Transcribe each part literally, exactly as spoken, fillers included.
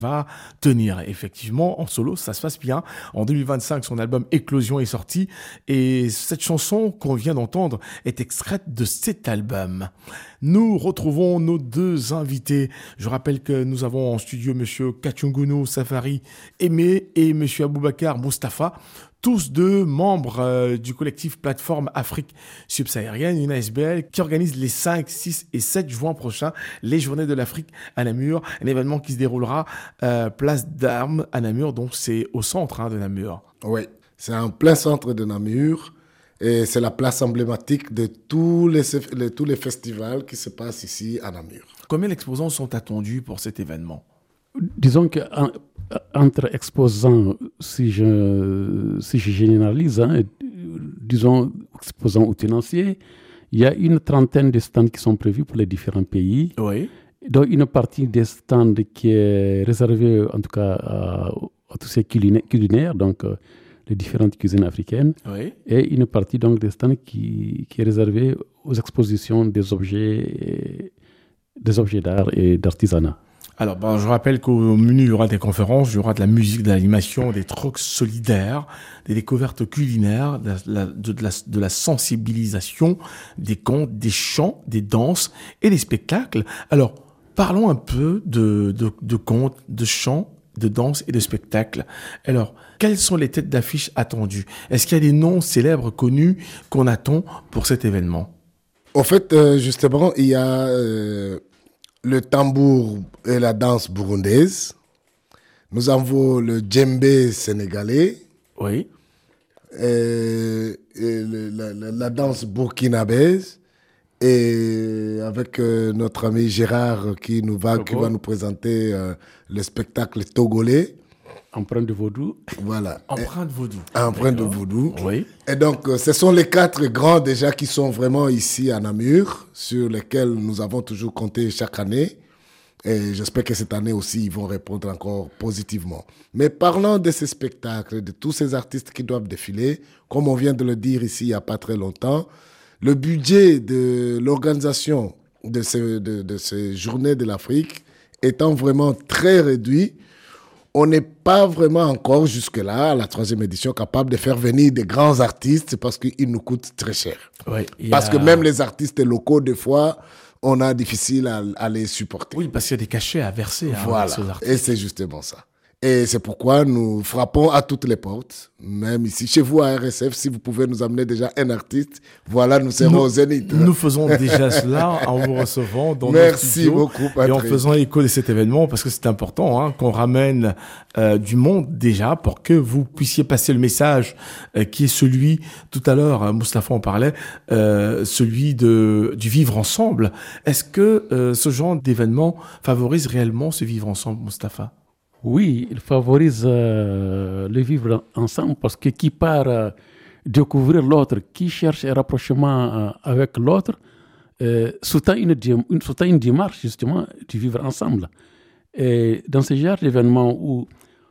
va tenir. Effectivement, en solo, ça se passe bien. En deux mille vingt-cinq, son album Éclosion est sorti et cette chanson qu'on vient d'entendre est extraite de cet album. Nous retrouvons nos deux invités. Je rappelle que nous avons en studio monsieur Kachungunu Safari Aimé et monsieur Aboubakar Mustafa, tous deux membres euh, du collectif Plateforme Afrique Subsaharienne, une A S B L qui organise les cinq, six et sept juin prochains les Journées de l'Afrique à Namur, un événement qui se déroulera euh, place d'Armes à Namur, donc c'est au centre hein, de Namur. Oui, c'est en plein centre de Namur et c'est la place emblématique de tous les, les, tous les festivals qui se passent ici à Namur. Combien d'exposants sont attendus pour cet événement ? Disons qu'entre exposants, si je, si je généralise, hein, disons exposants ou tenanciers, il y a une trentaine de stands qui sont prévus pour les différents pays. Oui. Donc une partie des stands qui est réservée en tout cas à, à tous ces culinaires, culinaires donc euh, les différentes cuisines africaines. Oui. Et une partie donc des stands qui, qui est réservée aux expositions des objets, des objets d'art et d'artisanat. Alors, ben, je rappelle qu'au menu, il y aura des conférences, il y aura de la musique, de l'animation, des trocs solidaires, des découvertes culinaires, de la, de, de, la, de la sensibilisation, des contes, des chants, des danses et des spectacles. Alors, parlons un peu de, de, de contes, de chants, de danses et de spectacles. Alors, quelles sont les têtes d'affiche attendues ? Est-ce qu'il y a des noms célèbres connus qu'on attend pour cet événement ? En fait, euh, justement, il y a... Euh le tambour et la danse burundaise. Nous avons le djembé sénégalais. Oui. Et, et le, la, la, la danse burkinabèse. Et avec euh, notre ami Gérard qui, nous va, qui va nous présenter euh, le spectacle togolais. Empreinte de vaudou. Voilà. Empreinte de vaudou. Empreinte de vaudou. Oui. Et donc, euh, ce sont les quatre grands déjà qui sont vraiment ici à Namur, sur lesquels nous avons toujours compté chaque année. Et j'espère que cette année aussi, ils vont répondre encore positivement. Mais parlant de ces spectacles, de tous ces artistes qui doivent défiler, comme on vient de le dire ici il n'y a pas très longtemps, le budget de l'organisation de ces, de, de ces journées de l'Afrique étant vraiment très réduit, on n'est pas vraiment encore jusque-là, à la troisième édition, capable de faire venir des grands artistes parce qu'ils nous coûtent très cher. Oui, parce a... que même les artistes locaux, des fois, on a difficile à, à les supporter. Oui, parce qu'il y a des cachets à verser. Voilà, hein, et c'est justement ça. Et c'est pourquoi nous frappons à toutes les portes, même ici, chez vous à R S F, si vous pouvez nous amener déjà un artiste, voilà, nous serons nous, au Zénith. Nous faisons déjà cela en vous recevant dans Merci nos studios beaucoup, Patrick. Et en faisant écho de cet événement, parce que c'est important hein, qu'on ramène euh, du monde déjà pour que vous puissiez passer le message euh, qui est celui, tout à l'heure, hein, Moustapha en parlait, euh, celui de, du vivre ensemble. Est-ce que euh, ce genre d'événement favorise réellement ce vivre ensemble, Moustapha ? Oui, il favorise euh, le vivre ensemble parce que qui part euh, découvrir l'autre, qui cherche un rapprochement euh, avec l'autre, euh, sous-tend une, une, sous-tend une démarche justement de vivre ensemble. Et dans ce genre d'événements où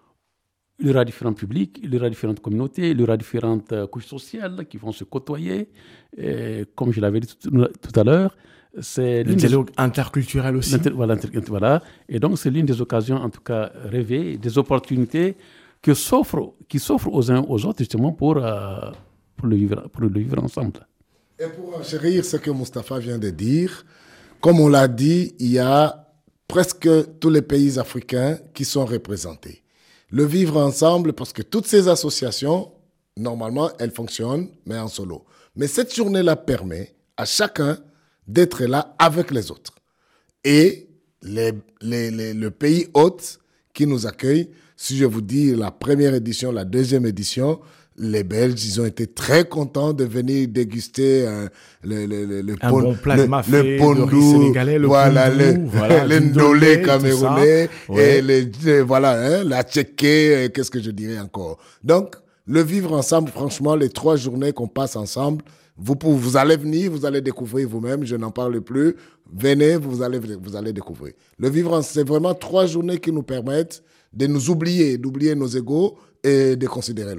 il y aura différents publics, il y aura différentes communautés, il y aura différentes euh, couches sociales qui vont se côtoyer, et, comme je l'avais dit tout, tout à l'heure, c'est le dialogue des... interculturel aussi. Voilà, voilà. Et donc, c'est l'une des occasions, en tout cas, rêvées, des opportunités que s'offrent, qui s'offrent aux uns aux autres, justement, pour, euh, pour, le, vivre, pour le vivre ensemble. Et pour enchérir ce que Moustapha vient de dire, comme on l'a dit, il y a presque tous les pays africains qui sont représentés. Le vivre ensemble, parce que toutes ces associations, normalement, elles fonctionnent, mais en solo. Mais cette journée-là permet à chacun d'être là avec les autres. Et les, les, les, le pays hôte qui nous accueille, si je vous dis la première édition, la deuxième édition, les Belges, ils ont été très contents de venir déguster euh, le, le, le, le, un pon, bon plat le, de mafé, le pondou, le riz sénégalais, le voilà, pondou, le, voilà, le ndolé camerounais, ouais. et les, les, voilà, hein, la tchéké, qu'est-ce que je dirais encore. Donc, le vivre ensemble, franchement, les trois journées qu'on passe ensemble, Vous, pouvez, vous allez venir, vous allez découvrir vous-même, je n'en parle plus. Venez, vous allez, vous allez découvrir. Le vivre, c'est vraiment trois journées qui nous permettent de nous oublier, d'oublier nos égos et de considérer l'autre.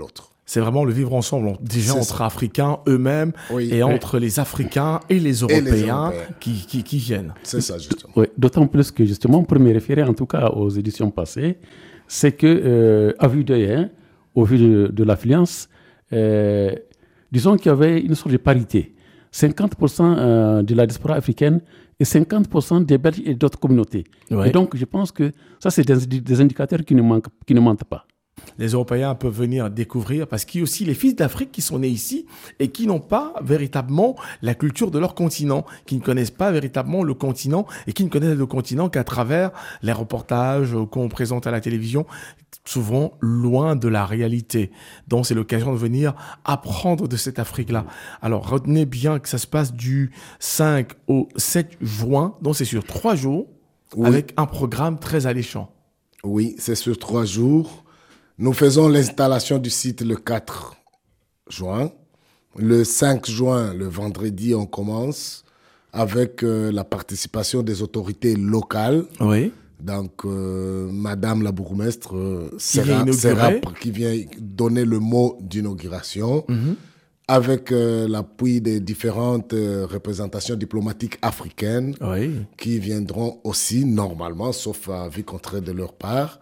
C'est vraiment le vivre ensemble, déjà C'est entre ça. Africains eux-mêmes Oui. et Oui. entre les Africains et les Européens, les Européens. Qui, qui, qui viennent. C'est ça, justement. Oui, d'autant plus que justement, pour me référer en tout cas aux éditions passées, c'est que, euh, à vue d'œil, hein, au vu de, de l'affluence, euh, disons qu'il y avait une sorte de parité. cinquante pour cent euh, de la diaspora africaine et cinquante pour cent des Belges et d'autres communautés. Ouais. Et donc, je pense que ça, c'est des, des indicateurs qui ne, manquent, qui ne mentent pas. Les Européens peuvent venir découvrir, parce qu'il y a aussi les fils d'Afrique qui sont nés ici et qui n'ont pas véritablement la culture de leur continent, qui ne connaissent pas véritablement le continent et qui ne connaissent le continent qu'à travers les reportages qu'on présente à la télévision, souvent loin de la réalité. Donc c'est l'occasion de venir apprendre de cette Afrique-là. Alors retenez bien que ça se passe du cinq au sept juin, donc c'est sur trois jours, Oui. avec un programme très alléchant. Oui, c'est sur trois jours. Nous faisons l'installation du site le quatre juin. Le cinq juin, le vendredi, on commence avec euh, la participation des autorités locales. Oui. Donc, euh, Madame la bourgmestre euh, vient sera, inaugurer. sera, qui vient donner le mot d'inauguration, Mhm. avec euh, l'appui des différentes euh, représentations diplomatiques africaines Oui. qui viendront aussi normalement, sauf avis contraire de leur part.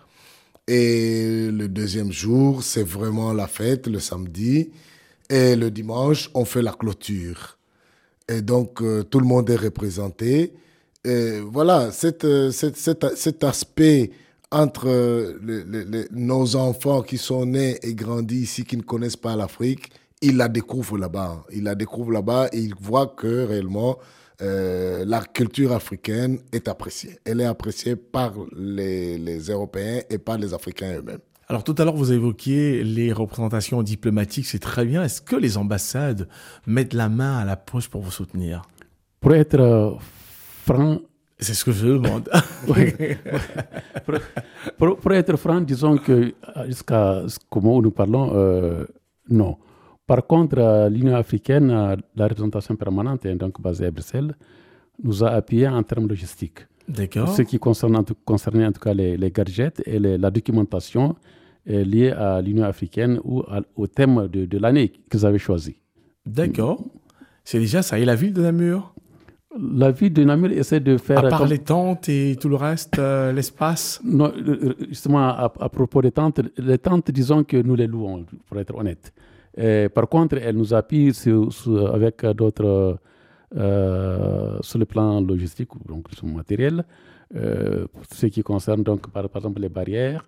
Et le deuxième jour, c'est vraiment la fête, le samedi. Et le dimanche, on fait la clôture. Et donc, euh, tout le monde est représenté. Et voilà, cette, cette, cet, cet aspect entre euh, le, le, le, nos enfants qui sont nés et grandis ici, qui ne connaissent pas l'Afrique, ils la découvrent là-bas. Ils la découvrent là-bas et ils voient que réellement, euh, la culture africaine est appréciée. Elle est appréciée par les, les Européens et par les Africains eux-mêmes. Alors tout à l'heure, vous évoquiez les représentations diplomatiques, c'est très bien. Est-ce que les ambassades mettent la main à la poche pour vous soutenir? Pour être euh, franc, C'est ce que je demande. ouais. pour, pour, pour être franc, disons que jusqu'à ce moment où nous parlons, euh, non. Par contre, euh, l'Union africaine, euh, la représentation permanente, hein, donc basée à Bruxelles, nous a appuyés en termes logistiques. D'accord. Pour ce qui concerne en tout, concernait en tout cas les, les gadgets et les, la documentation euh, liée à l'Union africaine ou à, au thème de, de l'année qu'ils avaient choisi. D'accord. C'est déjà ça. Et la ville de Namur? La ville de Namur essaie de faire... À part comme- les tentes et tout le reste, euh, l'espace? Non, euh, justement, à, à propos des tentes, les tentes, disons que nous les louons, pour être honnête. Et par contre, elles nous appuient sur, sur- avec d'autres, euh, sur le plan logistique, donc sur le matériel, euh, pour ce qui concerne donc, par, par exemple les barrières,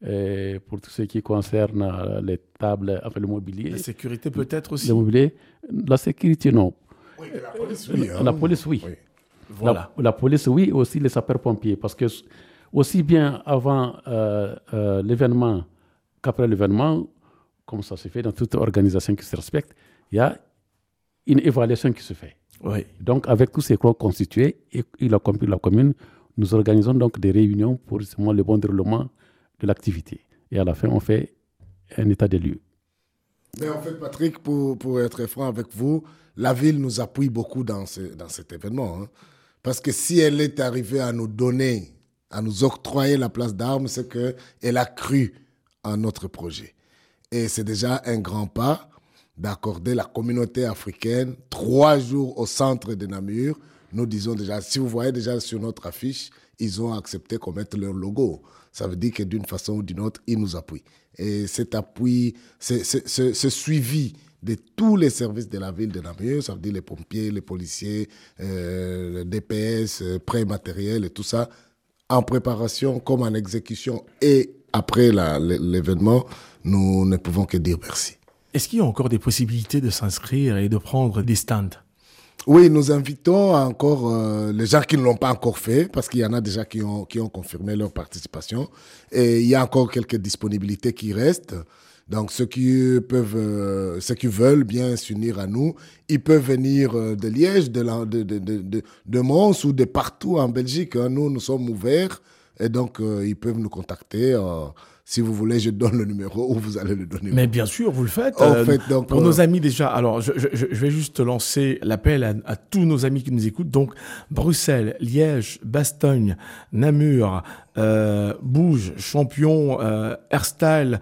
et pour tout ce qui concerne euh, les tables, enfin le mobilier. La sécurité peut-être aussi? Le mobilier. La sécurité, non. Oui, la police, oui. La, la police, oui. Oui. Voilà. La, la police, oui, et aussi les sapeurs-pompiers. Parce que aussi bien avant euh, euh, l'événement qu'après l'événement, comme ça se fait dans toute organisation qui se respecte, il y a une évaluation qui se fait. Oui. Donc, avec tous ces corps constitués et, et la, la commune, nous organisons donc des réunions pour justement le bon déroulement de l'activité. Et à la fin, on fait un état des lieux. Mais en fait, Patrick, pour, pour être franc avec vous, la ville nous appuie beaucoup dans, ce, dans cet événement. Hein. Parce que si elle est arrivée à nous donner, à nous octroyer la place d'armes, c'est qu'elle a cru en notre projet. Et c'est déjà un grand pas d'accorder la communauté africaine trois jours au centre de Namur. Nous disons déjà, si vous voyez déjà sur notre affiche, ils ont accepté qu'on mette leur logo. Ça veut dire que d'une façon ou d'une autre, ils nous appuient. Et cet appui, ce, ce, ce, ce suivi de tous les services de la ville de Namur, ça veut dire les pompiers, les policiers, euh, le D P S, euh, prêt matériel et tout ça, en préparation comme en exécution et après la, l'événement, nous ne pouvons que dire merci. Est-ce qu'il y a encore des possibilités de s'inscrire et de prendre des stands? Oui, nous invitons encore euh, les gens qui ne l'ont pas encore fait, parce qu'il y en a déjà qui ont, qui ont confirmé leur participation. Et il y a encore quelques disponibilités qui restent. Donc, ceux qui peuvent, euh, ceux qui veulent bien s'unir à nous, ils peuvent venir euh, de Liège, de, la, de, de, de, de, de Mons ou de partout en Belgique. Hein. Nous, nous sommes ouverts et donc euh, ils peuvent nous contacter. Euh, si vous voulez, je donne le numéro ou vous allez le donner. Mais bien sûr, vous le faites. En Euh, fait, donc, pour euh, nos amis déjà, alors je, je, je vais juste lancer l'appel à, à tous nos amis qui nous écoutent. Donc, Bruxelles, Liège, Bastogne, Namur, euh, Bouge, Champion, euh, Herstal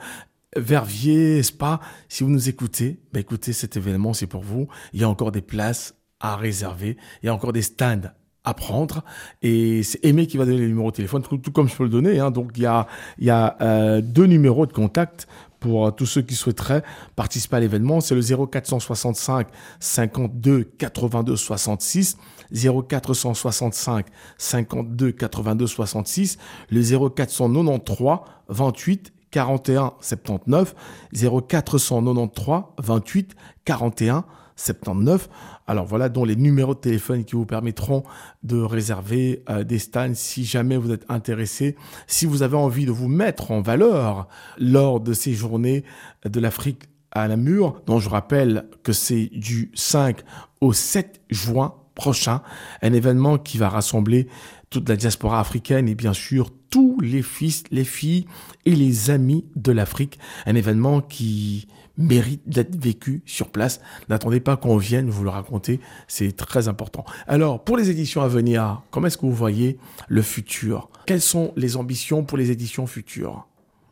Verviers, Spa, si vous nous écoutez, bah écoutez, cet événement, c'est pour vous. Il y a encore des places à réserver. Il y a encore des stands à prendre. Et c'est Aimé qui va donner les numéros de téléphone, tout, tout comme je peux le donner. Hein. Donc, il y a, il y a euh, deux numéros de contact pour euh, tous ceux qui souhaiteraient participer à l'événement. C'est le zéro quatre cent soixante-cinq cinquante-deux quatre-vingt-deux soixante-six, zéro quatre cent soixante-cinq cinquante-deux quatre-vingt-deux soixante-six, le zéro quatre cent quatre-vingt-treize vingt-huit quarante et un soixante-dix-neuf, zéro quatre cent quatre-vingt-treize vingt-huit quarante et un soixante-dix-neuf. Alors voilà donc les numéros de téléphone qui vous permettront de réserver euh, des stands si jamais vous êtes intéressé, si vous avez envie de vous mettre en valeur lors de ces journées de l'Afrique à Namur, dont je rappelle que c'est du cinq au sept juin prochain, un événement qui va rassembler toute la diaspora africaine et bien sûr tous les fils, les filles et les amis de l'Afrique. Un événement qui mérite d'être vécu sur place. N'attendez pas qu'on vienne vous le raconter, c'est très important. Alors, pour les éditions à venir, comment est-ce que vous voyez le futur? Quelles sont les ambitions pour les éditions futures?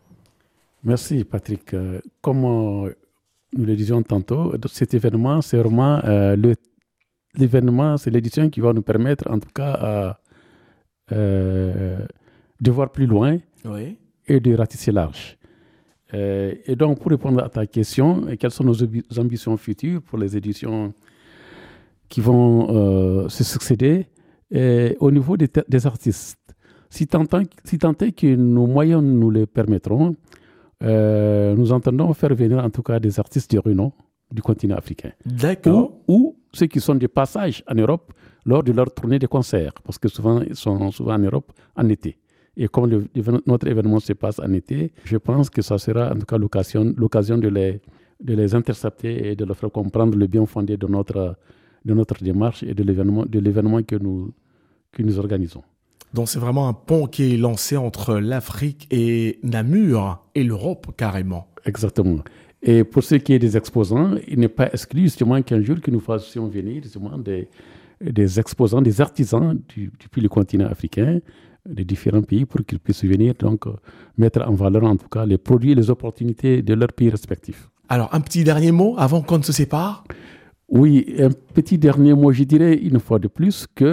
Merci Patrick. Euh, Comme euh, nous le disions tantôt, cet événement, c'est vraiment euh, le, l'événement, c'est l'édition qui va nous permettre en tout cas à, euh, de voir plus loin oui. et de ratisser large. Euh, et donc, pour répondre à ta question, quelles sont nos ambitions futures pour les éditions qui vont euh, se succéder et au niveau des, des artistes? Si tant, si tant est que nos moyens nous le permettront, euh, nous entendons faire venir en tout cas des artistes de renom du continent africain. D'accord. Ou, ou ceux qui sont de passage en Europe lors de leur tournée de concert, parce que souvent, ils sont souvent en Europe en été. Et comme le, notre événement se passe en été, je pense que ça sera en tout cas l'occasion, l'occasion de, les, de les intercepter et de leur faire comprendre le bien fondé de notre, de notre démarche et de l'événement, de l'événement que nous, que nous organisons. Donc c'est vraiment un pont qui est lancé entre l'Afrique et Namur et l'Europe carrément. Exactement. Et pour ce qui est des exposants, il n'est pas exclu justement qu'un jour que nous fassions venir justement des, des exposants, des artisans du, depuis le continent africain, des différents pays, pour qu'ils puissent venir donc mettre en valeur en tout cas les produits et les opportunités de leurs pays respectifs. Alors un petit dernier mot avant qu'on ne se sépare? Oui, un petit dernier mot, je dirais une fois de plus que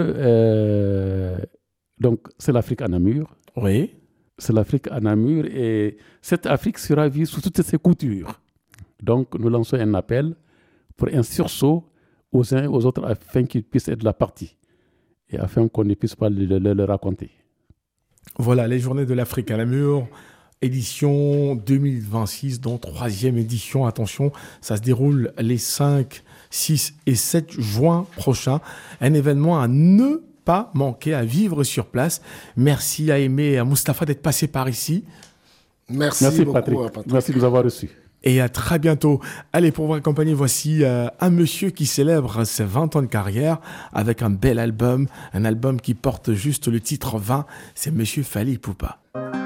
euh, donc c'est l'Afrique à Namur. Oui. C'est l'Afrique à Namur et cette Afrique sera vue sous toutes ses coutures. Donc nous lançons un appel pour un sursaut aux uns et aux autres afin qu'ils puissent être la partie et afin qu'on ne puisse pas le, le, le raconter. Voilà, les Journées de l'Afrique à Namur, édition deux mille vingt-six, dont troisième édition. Attention, ça se déroule les cinq, six et sept juin prochains. Un événement à ne pas manquer, à vivre sur place. Merci à Aimé et à Mustapha d'être passés par ici. Merci, Merci beaucoup, Patrick. Patrick. Merci de nous avoir reçus. Et à très bientôt. Allez, pour vous accompagner, voici euh, un monsieur qui célèbre ses vingt ans de carrière avec un bel album, un album qui porte juste le titre vingt. C'est monsieur Fally Ipupa.